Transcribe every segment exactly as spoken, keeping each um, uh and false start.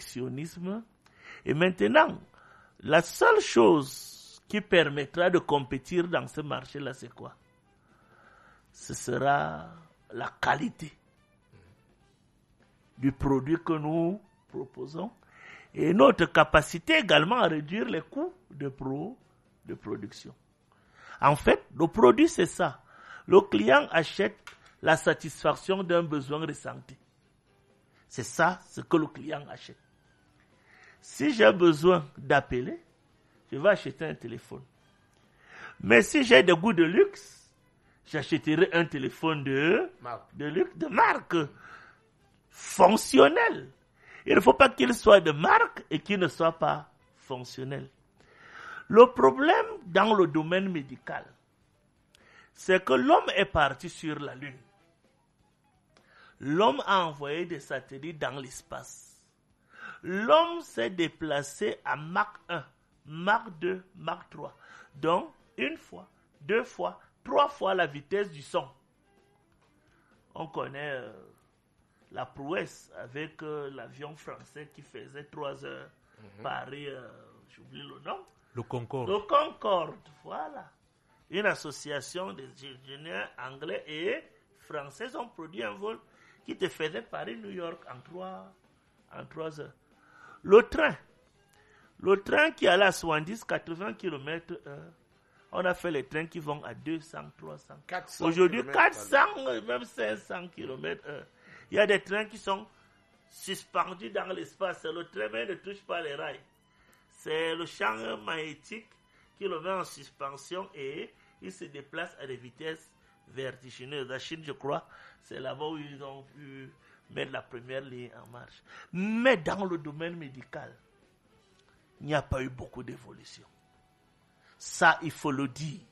protectionnisme. Et maintenant, la seule chose qui permettra de compétir dans ce marché-là, c'est quoi? Ce sera la qualité du produit que nous proposons et notre capacité également à réduire les coûts de, pro, de production. En fait, le produit, c'est ça. Le client achète la satisfaction d'un besoin ressenti. C'est ça ce que le client achète. Si j'ai besoin d'appeler, je vais acheter un téléphone. Mais si j'ai des goûts de luxe, j'achèterai un téléphone de, de luxe, de marque, fonctionnel. Il ne faut pas qu'il soit de marque et qu'il ne soit pas fonctionnel. Le problème dans le domaine médical, c'est que l'homme est parti sur la Lune. L'homme a envoyé des satellites dans l'espace. L'homme s'est déplacé à Mach un, Mach deux, Mach trois. Donc, une fois, deux fois, trois fois la vitesse du son. On connaît euh, la prouesse avec euh, l'avion français qui faisait trois heures mm-hmm. Paris, euh, j'oublie le nom. Le Concorde. Le Concorde, voilà. Une association des ingénieurs anglais et français ont produit un vol qui te faisait Paris-New York en trois, en trois heures. Le train, le train qui allait à soixante-dix à quatre-vingts kilomètres heure, on a fait les trains qui vont à deux cents, trois cents. Aujourd'hui, quatre cents, même cinq cents kilomètres heure. Il y a des trains qui sont suspendus dans l'espace. Le train ne touche pas les rails. C'est le champ magnétique qui le met en suspension et il se déplace à des vitesses vertigineuses. La Chine, je crois, c'est là-bas où ils ont pu mettre la première ligne en marche. Mais dans le domaine médical, il n'y a pas eu beaucoup d'évolution. Ça, il faut le dire.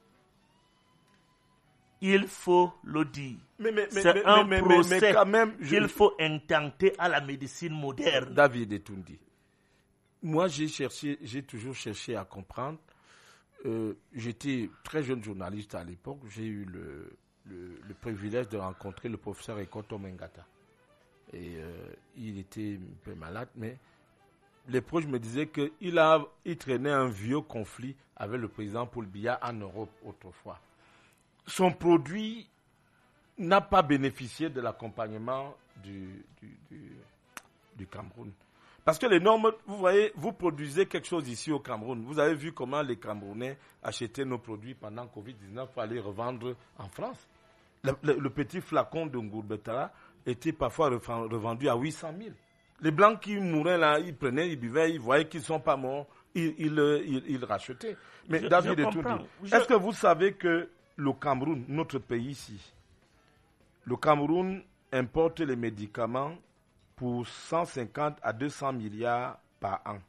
Il faut le dire. Mais, mais, c'est mais, un mais, procès mais, mais quand même, je... qu'il faut intenter à la médecine moderne. David Etoundi, moi j'ai cherché, j'ai toujours cherché à comprendre. Euh, j'étais très jeune journaliste à l'époque. J'ai eu le, le, le privilège de rencontrer le professeur Ekoto Mengata. Et euh, il était un peu malade, mais les proches me disaient qu'il a, il traînait un vieux conflit avec le président Paul Biya en Europe autrefois. Son produit n'a pas bénéficié de l'accompagnement du, du, du, du Cameroun. Parce que les normes, vous voyez, vous produisez quelque chose ici au Cameroun. Vous avez vu comment les Camerounais achetaient nos produits pendant covid dix-neuf pour aller revendre en France. Le, le, le petit flacon de Ngourbetara était parfois revendu à huit cent mille. Les Blancs qui mouraient là, ils prenaient, ils buvaient, ils voyaient qu'ils ne sont pas morts, ils, ils, ils, ils rachetaient. Mais je, David je est tout dit. Je... Est-ce que vous savez que le Cameroun, notre pays ici, le Cameroun importe les médicaments pour cent cinquante à deux cents milliards par an.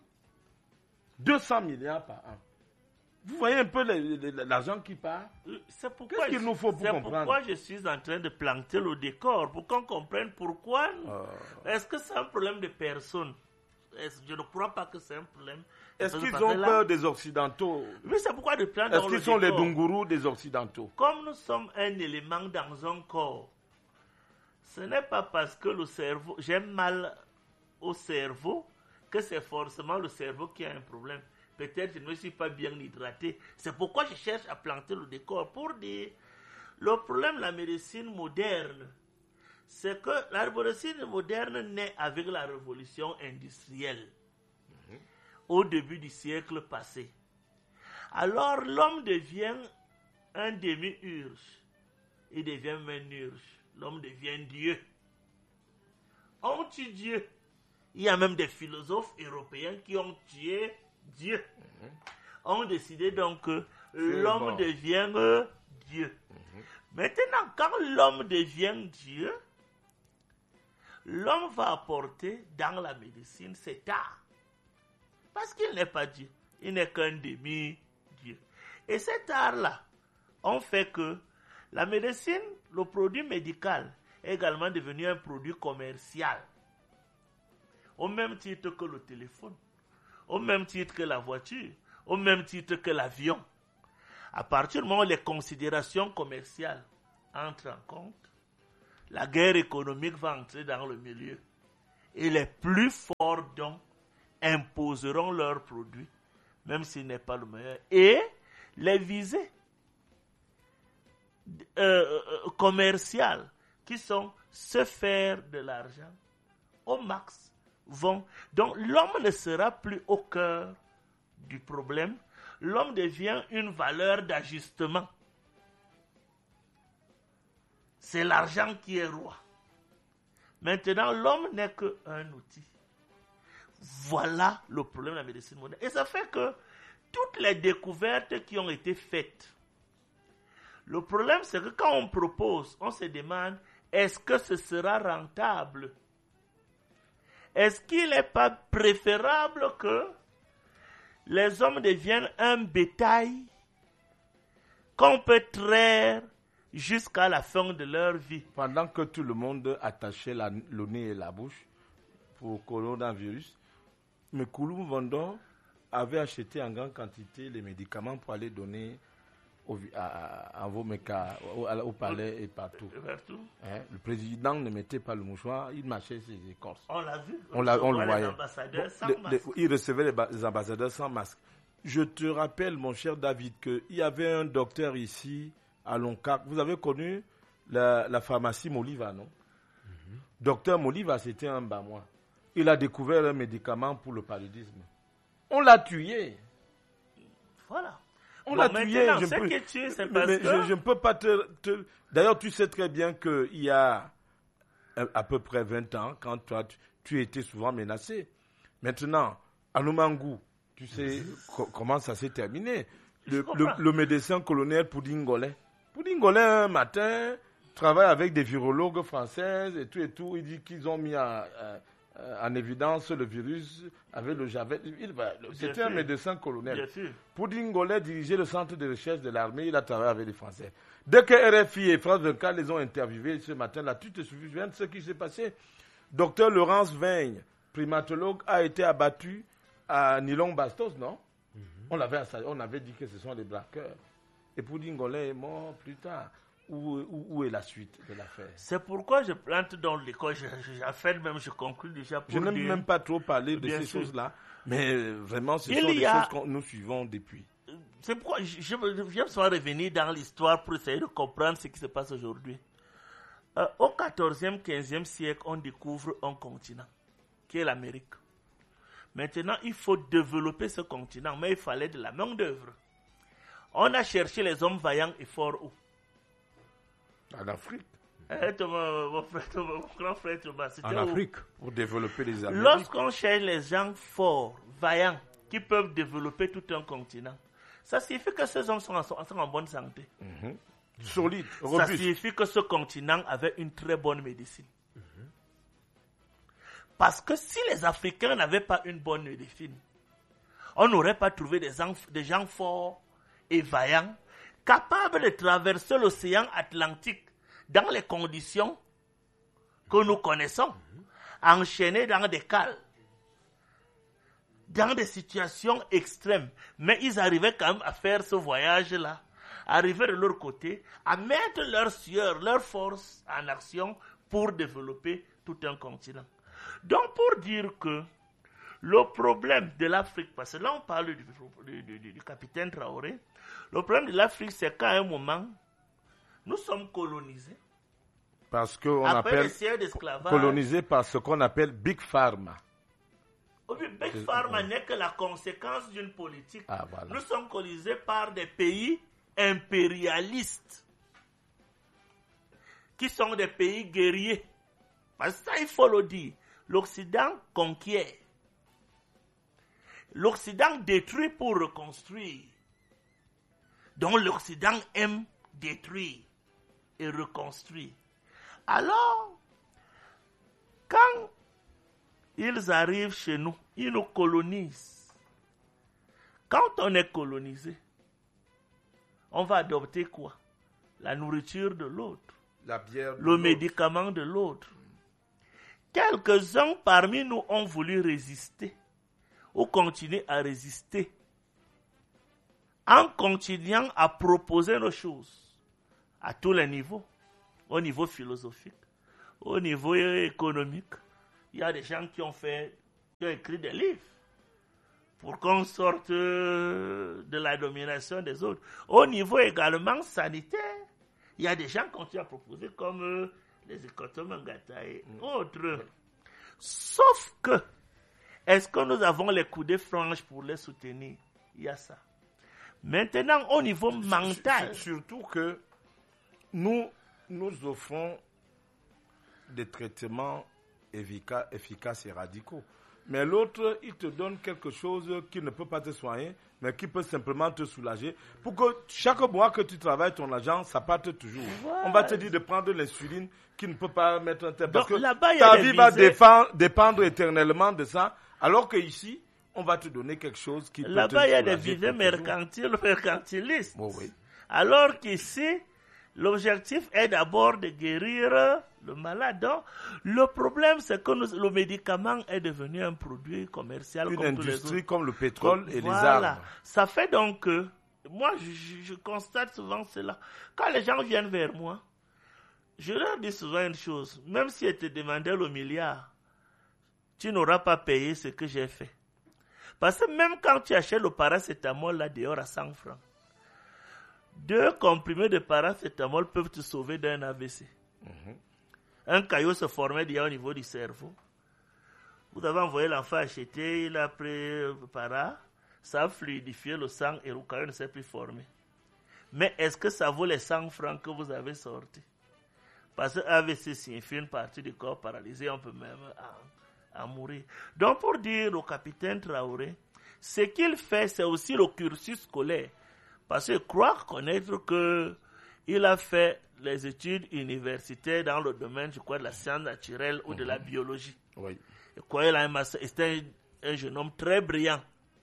deux cents milliards par an. Vous voyez un peu l'argent qui part? C'est pourquoi Qu'est-ce qu'il nous faut pour c'est comprendre? pourquoi je suis en train de planter le décor, pour qu'on comprenne pourquoi. Oh. Est-ce que c'est un problème de personne? Je ne crois pas que c'est un problème. Est-ce qu'ils ont peur là, des Occidentaux? Oui, c'est pourquoi de planter Est-ce qu'ils sont décor. les Dunguru des Occidentaux? Comme nous sommes un élément dans un corps, ce n'est pas parce que le cerveau, j'ai mal au cerveau, que c'est forcément le cerveau qui a un problème. Peut-être que je ne me suis pas bien hydraté. C'est pourquoi je cherche à planter le décor pour dire le problème de la médecine moderne, c'est que la médecine moderne naît avec la révolution industrielle mmh. au début du siècle passé. Alors l'homme devient un demi-urge. Il devient un urge. L'homme devient Dieu. On tue Dieu. Il y a même des philosophes européens qui ont tué Dieu. Mm-hmm. On décidé donc que l'homme bon. devient euh, Dieu. Mm-hmm. Maintenant, quand l'homme devient Dieu, l'homme va apporter dans la médecine cet art. Parce qu'il n'est pas Dieu. Il n'est qu'un demi-Dieu. Et cet art-là, on fait que la médecine, le produit médical, est également devenu un produit commercial. Au même titre que le téléphone. Au même titre que la voiture, au même titre que l'avion. À partir du moment où les considérations commerciales entrent en compte, la guerre économique va entrer dans le milieu. Et les plus forts, donc, imposeront leurs produits, même s'il n'est pas le meilleur. Et les visées euh, commerciales, qui sont se faire de l'argent, au max, vont. Donc, l'homme ne sera plus au cœur du problème. L'homme devient une valeur d'ajustement. C'est l'argent qui est roi. Maintenant, l'homme n'est qu'un outil. Voilà le problème de la médecine moderne. Et ça fait que toutes les découvertes qui ont été faites, le problème c'est que quand on propose, on se demande, est-ce que ce sera rentable? Est-ce qu'il n'est pas préférable que les hommes deviennent un bétail qu'on peut traire jusqu'à la fin de leur vie? Pendant que tout le monde attachait la, le nez et la bouche pour le coronavirus, M. Kouloum Vendor avait acheté en grande quantité les médicaments pour aller donner au, à, à, Vomeka, au, au palais et partout. partout. Hein? Le président ne mettait pas le mouchoir, il marchait ses écorces. On l'a vu. On, l'a, on le voyait. Les ambassadeurs sans les, masque. Les, il recevait les, les ambassadeurs sans masque. Je te rappelle, mon cher David, qu'il y avait un docteur ici à Loncac. Vous avez connu la, la pharmacie Moliva, non? Mm-hmm. Docteur Moliva, c'était un Bamois. Il a découvert un médicament pour le paludisme. On l'a tué. Voilà. On bon, l'a tué. Je ce peux, que tu es, c'est parce mais que... je ne peux pas te, te... D'ailleurs, tu sais très bien qu'il y a à peu près vingt ans, quand toi, tu, tu étais souvent menacé. Maintenant, à Noumangou, tu sais co- comment ça s'est terminé. Le, le, le médecin colonel Poudingolais. Poudingolais, un matin, travaille avec des virologues françaises et tout et tout. Il dit qu'ils ont mis à... à en évidence le virus avec le Javel. Il va, c'était un médecin colonel. Poudingolais dirigeait le centre de recherche de l'armée, il a travaillé avec les Français. Dès que R F I et France vingt-quatre les ont interviewés ce matin-là, tu te souviens de ce qui s'est passé? Docteur Laurence Veigne, primatologue, a été abattu à Nilong-Bastos, non? Mm-hmm. On l'avait, on avait dit que ce sont des braqueurs. Et Poudingolais est mort plus tard. Où, où, où est la suite de l'affaire? C'est pourquoi je plante dans l'école. Je, je, en fait, même, je conclue déjà pour Je n'aime dire, même pas trop parler de ces sûr. choses-là, mais vraiment, ce Il sont des a... choses que nous suivons depuis. C'est pourquoi je, je, je viens souvent revenir dans l'histoire pour essayer de comprendre ce qui se passe aujourd'hui. Euh, au quatorzième, quinzième siècle, on découvre un continent, qui est l'Amérique. Maintenant, il faut développer ce continent, mais il fallait de la main d'œuvre. On a cherché les hommes vaillants et forts où? En Afrique. Eh, Thomas, mon, frère, Thomas, mon grand frère Thomas, en Afrique, où? Pour développer les Amériques. Lorsqu'on cherche les gens forts, vaillants, qui peuvent développer tout un continent, ça signifie que ces hommes sont en, sont en bonne santé. Mm-hmm. Solide, robuste. Ça signifie que ce continent avait une très bonne médecine. Mm-hmm. Parce que si les Africains n'avaient pas une bonne médecine, on n'aurait pas trouvé des, enf- des gens forts et vaillants, capables de traverser l'océan Atlantique dans les conditions que nous connaissons, mm-hmm. enchaînés dans des cales, dans des situations extrêmes. Mais ils arrivaient quand même à faire ce voyage-là, arriver de leur côté, à mettre leur sueur, leur force en action pour développer tout un continent. Donc pour dire que le problème de l'Afrique, parce que là on parle du, du, du, du capitaine Traoré, le problème de l'Afrique c'est qu'à un moment, nous sommes colonisés. Parce qu'on appelle colonisés par ce qu'on appelle Big Pharma. Oui, Big Pharma n'est que la conséquence d'une politique. Ah, voilà. Nous sommes colonisés par des pays impérialistes qui sont des pays guerriers. Parce que ça, il faut le dire. L'Occident conquiert. L'Occident détruit pour reconstruire. Donc l'Occident aime détruire et reconstruire. Alors, quand ils arrivent chez nous, ils nous colonisent. Quand on est colonisé, on va adopter quoi? La nourriture de l'autre, la bière de le l'autre. médicament de l'autre. Quelques-uns parmi nous ont voulu résister ou continuer à résister en continuant à proposer nos choses à tous les niveaux, au niveau philosophique, au niveau économique. Il y a des gens qui ont fait, qui ont écrit des livres pour qu'on sorte de la domination des autres. Au niveau également sanitaire, il y a des gens qui ont proposé comme euh, les Ekotom Ngata et mmh. autres. Sauf que, est-ce que nous avons les coudées franches pour les soutenir? Il y a ça. Maintenant, au niveau mental. Surtout que nous, nous offrons des traitements efficaces, efficaces et radicaux. Mais l'autre, il te donne quelque chose qui ne peut pas te soigner, mais qui peut simplement te soulager. Pour que chaque mois que tu travailles ton argent, ça parte toujours. Ouais. On va te dire de prendre l'insuline qui ne peut pas mettre un terme. Parce que ta vie va dépendre, dépendre éternellement de ça. Alors qu'ici, on va te donner quelque chose qui peut te soulager. Là-bas, il y a des visées mercantiles, mercantilistes. Bon, oui. Alors qu'ici, l'objectif est d'abord de guérir le malade. Donc, le problème, c'est que nous, le médicament est devenu un produit commercial. Une comme industrie tous les comme le pétrole comme, et voilà. les armes. Ça fait donc que, moi, je, je constate souvent cela. Quand les gens viennent vers moi, je leur dis souvent une chose. Même si ils te demandaient le milliard, tu n'auras pas payé ce que j'ai fait. Parce que même quand tu achètes le paracétamol là dehors à cent francs, deux comprimés de paracétamol peuvent te sauver d'un A V C. Mm-hmm. Un caillot se formait déjà au niveau du cerveau. Vous avez envoyé l'enfant acheter, il a pris le para, ça a fluidifié le sang et le caillot ne s'est plus formé. Mais est-ce que ça vaut les cent francs que vous avez sortis? Parce que A V C signifie une partie du corps paralysée, on peut même en, en mourir. Donc pour dire au capitaine Traoré, ce qu'il fait, c'est aussi le cursus scolaire. Parce que je crois connaître qu'il a fait les études universitaires dans le domaine, je crois, de la science naturelle ou mm-hmm. de la biologie. Oui. Je crois qu'il a un master, c'était un, un jeune homme très brillant.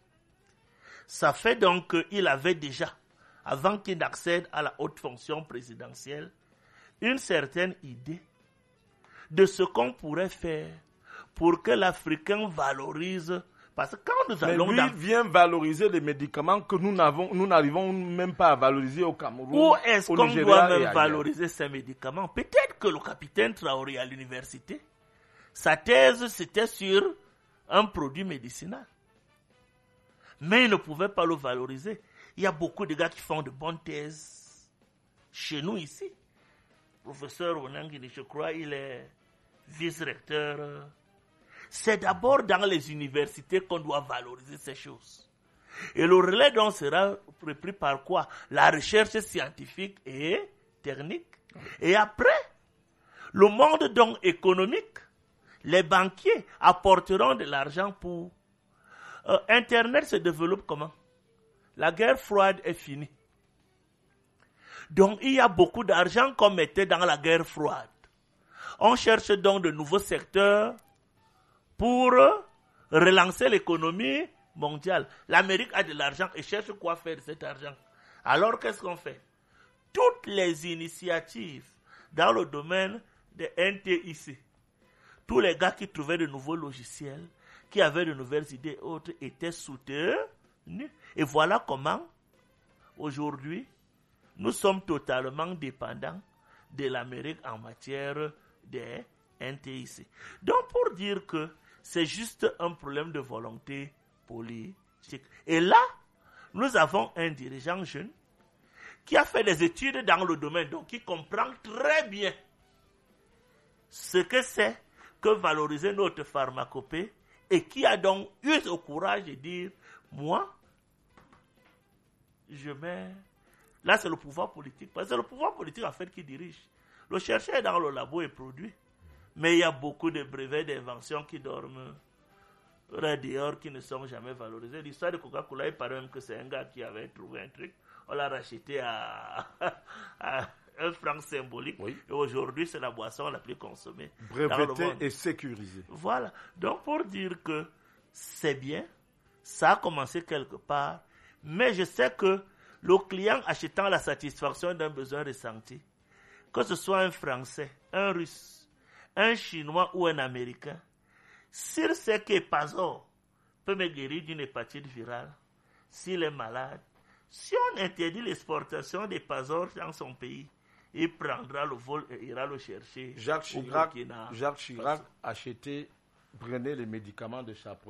Ça fait donc qu'il avait déjà, avant qu'il n'accède à la haute fonction présidentielle, une certaine idée de ce qu'on pourrait faire pour que l'Africain valorise. Parce que quand nous allons Mais lui dans... vient valoriser les médicaments que nous n'avons, nous n'arrivons même pas à valoriser au Cameroun. Où est-ce qu'on Nigeria doit même valoriser ces médicaments? Peut-être que le capitaine Traoré à l'université, sa thèse c'était sur un produit médicinal. Mais il ne pouvait pas le valoriser. Il y a beaucoup de gars qui font de bonnes thèses chez nous ici. Professeur Onangini, je crois, il est vice-recteur. C'est d'abord dans les universités qu'on doit valoriser ces choses. Et le relais donc sera repris par quoi? La recherche scientifique et technique. Et après, le monde donc économique, les banquiers apporteront de l'argent pour... Euh, Internet se développe comment? La guerre froide est finie. Donc il y a beaucoup d'argent qu'on mettait dans la guerre froide. On cherche donc de nouveaux secteurs pour relancer l'économie mondiale. L'Amérique a de l'argent et cherche quoi faire de cet argent. Alors qu'est-ce qu'on fait? Toutes les initiatives dans le domaine de N T I C, tous les gars qui trouvaient de nouveaux logiciels, qui avaient de nouvelles idées autres, étaient soutenus. Et voilà comment, aujourd'hui, nous sommes totalement dépendants de l'Amérique en matière de N T I C. Donc pour dire que c'est juste un problème de volonté politique. Et là, nous avons un dirigeant jeune qui a fait des études dans le domaine, donc qui comprend très bien ce que c'est que valoriser notre pharmacopée et qui a donc eu le courage de dire, moi, je mets... Là, c'est le pouvoir politique. Parce que c'est le pouvoir politique, en fait, qui dirige. Le chercheur est dans le labo et produit. Mais il y a beaucoup de brevets d'invention qui dorment dehors, qui ne sont jamais valorisés. L'histoire de Coca-Cola, il paraît même que c'est un gars qui avait trouvé un truc. On l'a racheté à, à un franc symbolique. Oui. Et aujourd'hui, c'est la boisson la plus consommée. Breveté et sécurisée. Voilà. Donc, pour dire que c'est bien, ça a commencé quelque part. Mais je sais que le client achetant la satisfaction d'un besoin ressenti, que ce soit un Français, un Russe, un Chinois ou un Américain, s'il sait que Pazor peut me guérir d'une hépatite virale, s'il est malade, si on interdit l'exportation des Pazor dans son pays, il prendra le vol et ira le chercher. Jacques Chirac, Jacques Chirac achetait prenez les médicaments de chapeau.